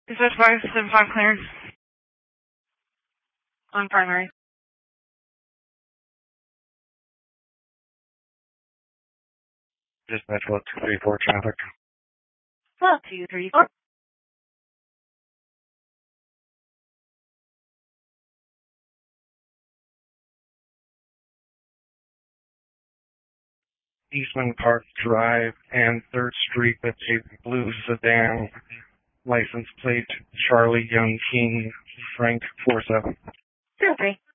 Dispatch 575 clearance. On primary. Dispatch 1234 traffic. 1234. Eastman Park Drive and 3rd Street with a blue sedan. License plate Charlie Young King Frank 47. 03.